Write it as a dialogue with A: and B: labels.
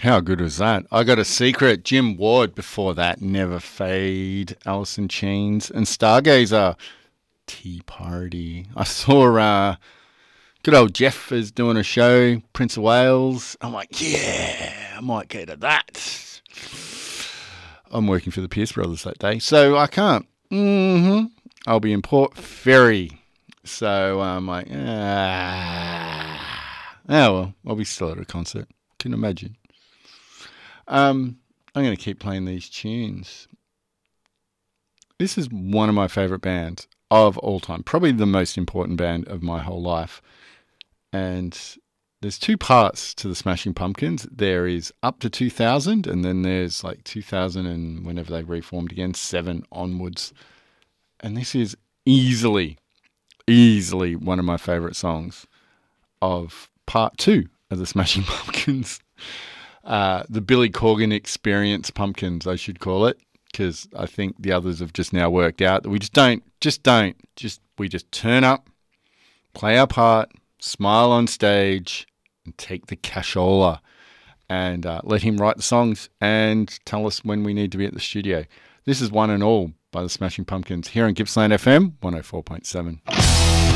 A: How good was that? I Got a Secret, Jim Ward. Before that, Never Fade, Alice in Chains, and Stargazer, Tea Party. I saw good old Jeff is doing a show, Prince of Wales. I'm like, yeah, I might go to that. I'm working for the Pierce Brothers that day, so I can't. I'll be in Port Fairy. So I'm like, well, I'll be still at a concert. Can imagine. I'm going to keep playing these tunes. This is one of my favourite bands of all time. Probably the most important band of my whole life. And there's two parts to the Smashing Pumpkins. There is up to 2000, and then there's like 2000 and whenever they reformed again, 7 onwards. And this is easily one of my favourite songs of part 2 of the Smashing Pumpkins. The Billy Corgan Experience Pumpkins, I should call it, because I think the others have just now worked out that we just turn up, play our part, smile on stage, and take the cashola, and let him write the songs and tell us when we need to be at the studio. This is One and All by the Smashing Pumpkins here on Gippsland FM 104.7.